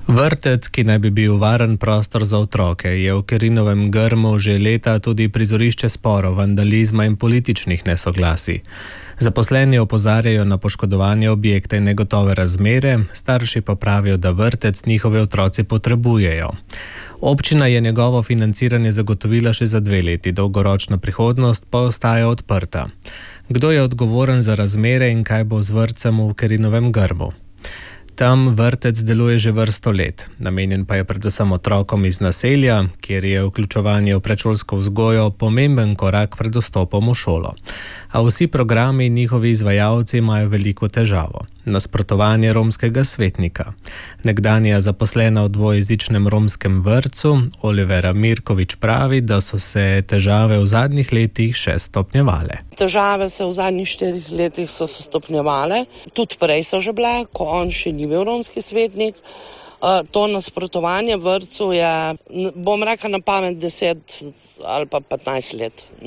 Vrtec, ki naj bi bil varen prostor za otroke, je v Kerinovem Grmu že leta tudi prizorišče sporov, vandalizma in političnih nesoglasij. Zaposleni opozarjajo na poškodovanje objekta in negotove razmere, starši pa pravijo, da vrtec njihovi otroci potrebujejo. Občina je njegovo financiranje zagotovila še za 2 leti, dolgoročna prihodnost pa ostaja odprta. Kdo je odgovoren za razmere in kaj bo z vrtcem v Kerinovem Grmu? Tam vrtec deluje že vrsto let, namenjen pa je predvsem otrokom iz naselja, kjer je vključevanje v predšolsko vzgojo pomemben korak pred vstopom v šolo. A vsi programi in njihovi izvajalci imajo veliko težavo. Nasprotovanje romskega svetnika. Nekdanja zaposlena v dvojezičnem romskem vrtcu Olivera Mirkovič pravi, da so se težave v zadnjih letih še stopnjevale. Težave se v zadnjih 4 letih so se stopnjevale, tudi prej so že bile, ko on še ni bil romski svetnik. To nasprotovanje vrtcu je, bom rekla na pamet, 10 ali pa 15 let.